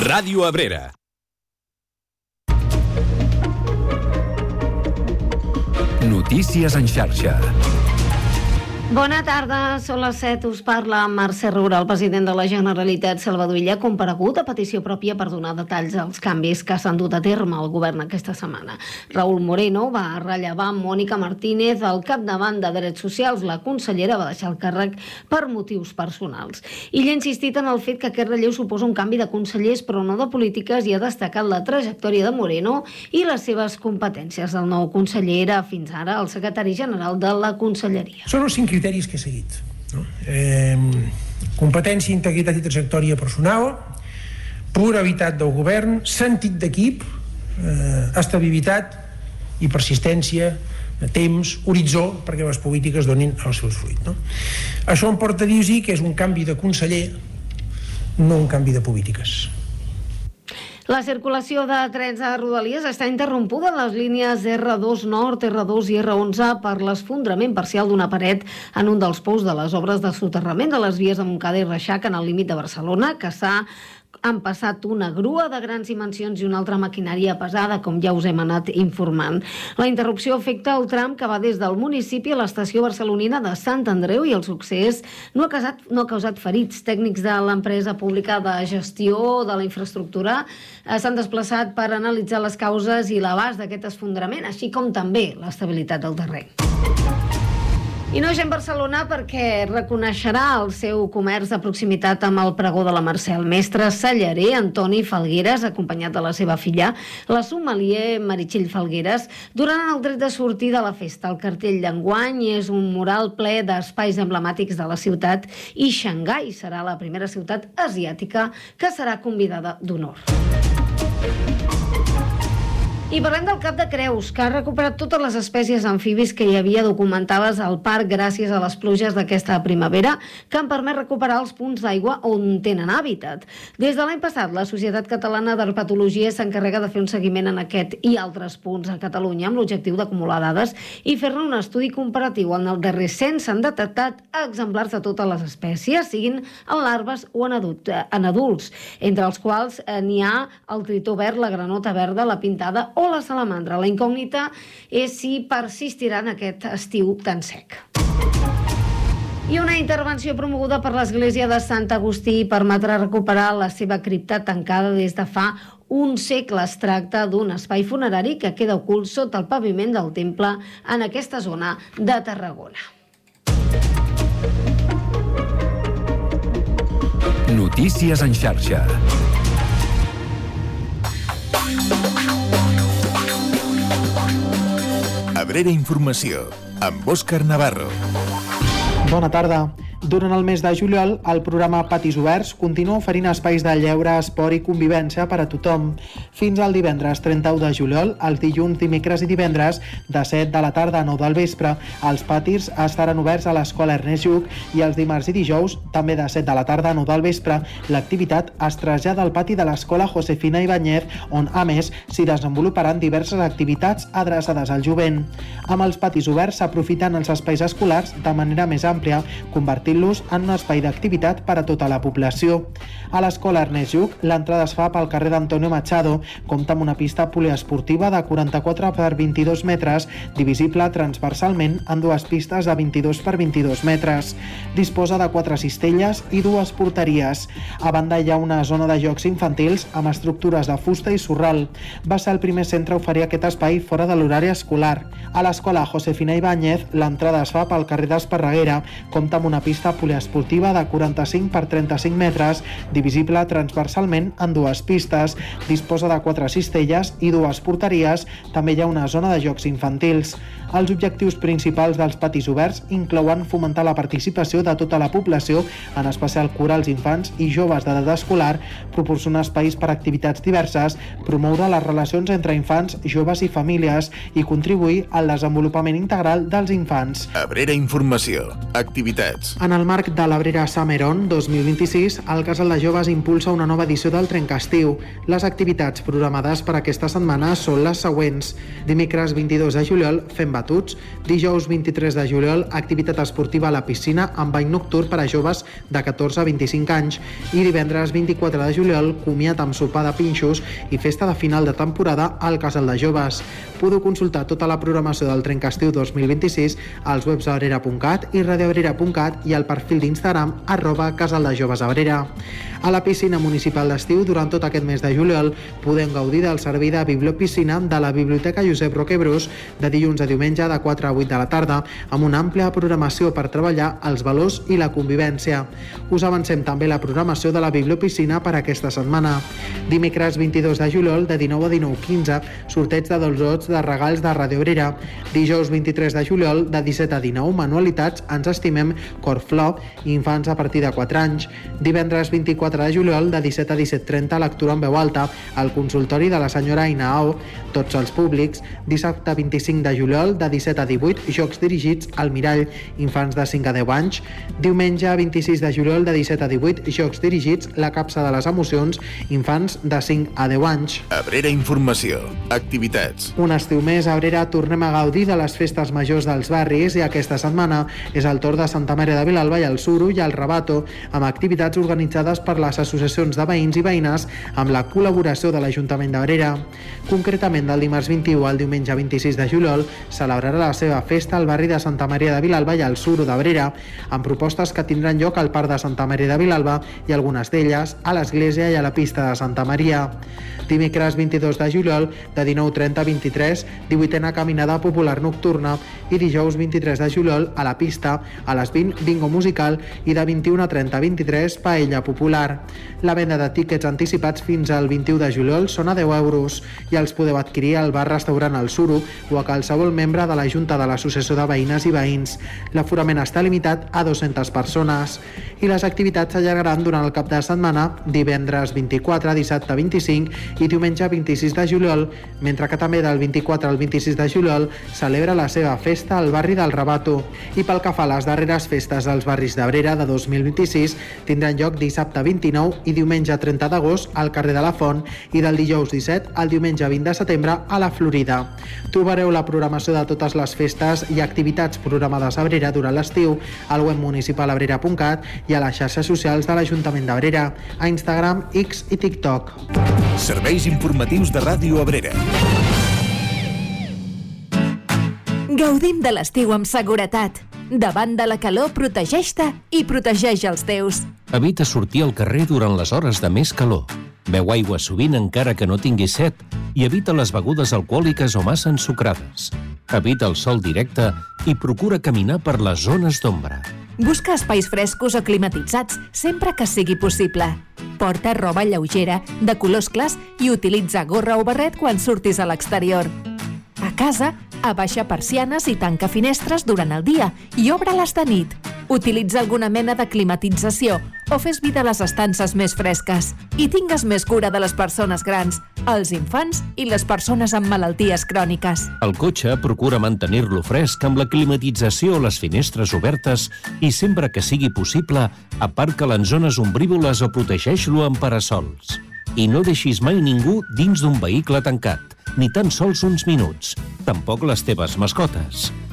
Ràdio Abrera. Notícies en xarxa. Bona tarda, són les 7, us parla Mercè Roura. El president de la Generalitat, Salvador Illa, ha comparegut a petició pròpia per donar detalls als canvis que s'han dut a terme al govern aquesta setmana. Raúl Moreno va rellevar Mònica Martínez al capdavant de Drets Socials. La consellera va deixar el càrrec per motius personals. Illa ha insistit en el fet que aquest relleu suposa un canvi de consellers, però no de polítiques, i ha destacat la trajectòria de Moreno i les seves competències. El nou conseller era fins ara el secretari general de la Conselleria. Són els 5 criteris que he seguit, no? Competència, integritat i trajectòria personal, pluralitat del govern, sentit d'equip, estabilitat i persistència, temps, horitzó, perquè les polítiques donin els seus fruits, no? Això em porta a dir-los que és un canvi de conseller, no un canvi de polítiques. La circulació de trens a Rodalies està interrompuda en les línies R2 Nord, R2 i R11 per l'esfondrament parcial d'una paret en un dels pous de les obres de soterrament de les vies de Montcada i Reixac en el límit de Barcelona, que han passat una grua de grans dimensions i una altra maquinària pesada, com ja us hem anat informant. La interrupció afecta el tram que va des del municipi a l'estació barcelonina de Sant Andreu i el succés no ha causat ferits. Tècnics de l'empresa pública de gestió de la infraestructura s'han desplaçat per analitzar les causes i l'abast d'aquest esfondrament, així com també l'estabilitat del terreny. I no gent Barcelona perquè reconeixerà el seu comerç de proximitat amb el pregó de la Mercè. El mestre cellarer Antoni Falgueres, acompanyat de la seva filla, la sommelier Meritxell Falgueres, donaran el dret de sortir de la festa. El cartell d'enguany és un mural ple d'espais emblemàtics de la ciutat i Xangai serà la primera ciutat asiàtica que serà convidada d'honor. I parlem del Cap de Creus, que ha recuperat totes les espècies amfibis que hi havia documentades al parc gràcies a les pluges d'aquesta primavera, que han permès recuperar els punts d'aigua on tenen hàbitat. Des de l'any passat, la Societat Catalana d'Herpetologia s'encarrega de fer un seguiment en aquest i altres punts a Catalunya amb l'objectiu d'acumular dades i fer-ne un estudi comparatiu. En el darrer cens s'han detectat exemplars de totes les espècies, siguin en larves o en adults, entre els quals n'hi ha el tritó verd, la granota verda, la pintada o la salamandra. La incògnita és si persistirà en aquest estiu tan sec. I una intervenció promoguda per l'Església de Sant Agustí permetrà recuperar la seva cripta tancada des de fa un segle. Es tracta d'un espai funerari que queda ocult sota el paviment del temple en aquesta zona de Tarragona. Notícies en xarxa. Abrera Informació, amb Òscar Navarro. Bona tarda. Durant el mes de juliol, el programa Patis Oberts continua oferint espais de lleure, esport i convivència per a tothom. Fins al divendres 31 de juliol, els dilluns, dimecres i divendres, de 7 de la tarda a 9 del vespre, els patis estaran oberts a l'Escola Ernest Lluch i els dimarts i dijous, també de 7 de la tarda a 9 del vespre, l'activitat es trasllada al pati de l'Escola Josefina Ibáñez, on, a més, s'hi desenvoluparan diverses activitats adreçades al jovent. Amb els patis oberts s'aprofiten els espais escolars de manera més àmplia, convertint-los en un espai d'activitat per a tota la població. A l'Escola Ernest Lluch, l'entrada es fa pel carrer d'Antonio Machado, compta amb una pista poliesportiva de 44 per 22 metres, divisible transversalment en dues pistes de 22 per 22 metres. Disposa de 4 cistelles i 2 porteries. A banda hi ha una zona de jocs infantils amb estructures de fusta i sorral. Va ser el primer centre a oferir aquest espai fora de l'horari escolar. A l'Escola Josefina Ibáñez, l'entrada es fa pel carrer d'Esparreguera, compta amb una pista poliesportiva de 45 per 35 metres, divisible transversalment en 2 pistes, disposa de 4 cistelles i 2 porteries, també hi ha una zona de jocs infantils. Els objectius principals dels patis oberts inclouen fomentar la participació de tota la població, en especial curar els infants i joves d'edat escolar, proporcionar espais per a activitats diverses, promoure les relacions entre infants, joves i famílies i contribuir al desenvolupament integral dels infants. Abrera Informació. Activitats. En el marc de l'Abrera Summer On 2026, el Casal de Joves impulsa una nova edició del Trencastiu. Les activitats programades per aquesta setmana són les següents. Dimecres 22 de juliol, fem batuts. Dijous 23 de juliol, activitat esportiva a la piscina amb bany nocturn per a joves de 14 a 25 anys. I divendres 24 de juliol, comiat amb sopar de pinxos i festa de final de temporada al Casal de Joves. Podeu consultar tota la programació del Trencastiu 2026 als webs abrera.cat i radioabrera.cat i al perfil d'Instagram @casaldejovesAbrera. A la piscina municipal d'estiu, durant tot aquest mes de juliol, podem gaudir del servei de bibliopiscina de la Biblioteca Josep Roquebrós de dilluns a diumenge de 4 a 8 de la tarda, amb una àmplia programació per treballar els valors i la convivència. Us avancem també la programació de la bibliopiscina per aquesta setmana. Dimecres 22 de juliol, de 19 a 19:15, sorteig de 2 lots de regals de Ràdio Abrera. Dijous 23 de juliol, de 17 a 19, manualitats Ens estimem, Corflor, infants a partir de 4 anys. Divendres 24 de juliol, de 17 a 17:30, lectura en veu alta, al consultori de la senyora Ainao, tots els públics. Dissabte 25 de juliol, de 17 a 18, jocs dirigits al Mirall, infants de 5 a 10 anys. Diumenge 26 de juliol, de 17 a 18, jocs dirigits La capsa de les emocions, infants de 5 a 10 anys. Abrera Informació. Activitats. Un estiu més, a Abrera tornem a gaudir de les festes majors dels barris i aquesta setmana és el torn de Santa Maria de Vilalba i el Suro i el Rabato, amb activitats organitzades per les associacions de veïns i veïnes amb la col·laboració de l'Ajuntament d'Abrera. Concretament, del dimarts 21 al diumenge 26 de juliol celebrarà la seva festa al barri de Santa Maria de Vilalba i el Suro d'Abrera, amb propostes que tindran lloc al Parc de Santa Maria de Vilalba i algunes d'elles a l'església i a la pista de Santa Maria. Dimecres 22 de juliol, de 19:30 a 23, 18a caminada popular nocturna i dijous 23 de juliol a la pista, a les 20, bingo musical i de 21 a 30 a 23, paella popular. La venda de tíquets anticipats fins al 21 de juliol són a 10 euros i els podeu adquirir al bar-restaurant El Suro o a qualsevol membre de la Junta de l'Associació de Veïnes i Veïns. L'aforament està limitat a 200 persones i les activitats s'allargaran durant el cap de setmana, divendres 24, dissabte 25 i diumenge 26 de juliol, mentre que també del 24 al 26 de juliol celebra la seva festa al barri del Rabato. I pel que fa a les darreres festes dels barris d'Abrera de 2026, tindran lloc dissabte 29 i diumenge 30 d'agost al carrer de la Font i del dijous 17 al diumenge 20 de setembre a la Florida. Trobareu la programació de totes les festes i activitats programades a Abrera durant l'estiu al web municipal abrera.cat i a les xarxes socials de l'Ajuntament d'Abrera, a Instagram, X i TikTok. Serveis informatius de Ràdio Abrera. Gaudim de l'estiu amb seguretat. Davant de la calor, protegeix-te i protegeix els teus. Evita sortir al carrer durant les hores de més calor. Beu aigua sovint encara que no tinguis set i evita les begudes alcohòliques o massa ensucrades. Evita el sol directe i procura caminar per les zones d'ombra. Busca espais frescos o climatitzats sempre que sigui possible. Porta roba lleugera, de colors clars i utilitza gorra o barret quan surtis a l'exterior. A casa, abaixa persianes i tanca finestres durant el dia i obre-les de nit. Utilitza alguna mena de climatització o fes vida a les estances més fresques. I tingues més cura de les persones grans, els infants i les persones amb malalties cròniques. El cotxe procura mantenir-lo fresc amb la climatització o les finestres obertes i sempre que sigui possible, aparca'l en zones ombrívoles o protegeix-lo amb parasols. I no deixis mai ningú dins d'un vehicle tancat, ni tan sols uns minuts. Tampoc les teves mascotes.